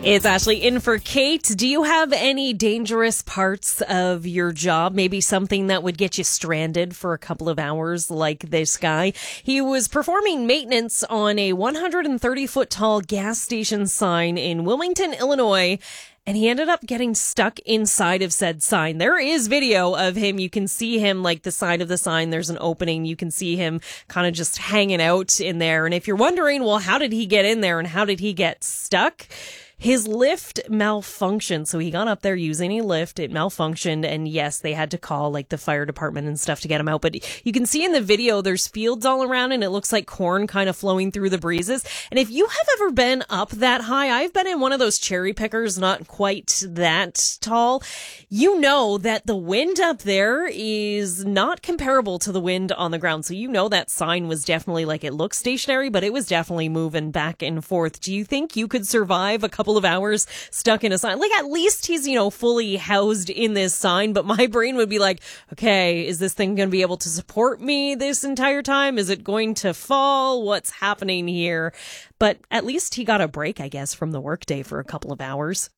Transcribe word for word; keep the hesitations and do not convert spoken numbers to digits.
It's Ashley in for Kate. Do you have any dangerous parts of your job? Maybe something that would get you stranded for a couple of hours like this guy? He was performing maintenance on a one hundred thirty foot tall gas station sign in Wilmington, Illinois, and he ended up getting stuck inside of said sign. There is video of him. You can see him, like the side of the sign, there's an opening. You can see him kind of just hanging out in there. And if you're wondering, well, how did he get in there and how did he get stuck? His lift malfunctioned, so he got up there using a lift. It malfunctioned, and yes, they had to call like the fire department and stuff to get him out. But you can see in the video, there's fields all around, and it looks like corn kind of flowing through the breezes. And if you have ever been up that high, I've been in one of those cherry pickers, not quite that tall. You know that the wind up there is not comparable to the wind on the ground. So you know that sign was definitely, like, it looks stationary, but it was definitely moving back and forth. Do you think you could survive a couple of hours stuck in a sign? Like, at least he's, you know, fully housed in this sign, but my brain would be like, okay, is this thing going to be able to support me this entire time? Is it going to fall? What's happening here? But at least he got a break, I guess, from the workday for a couple of hours.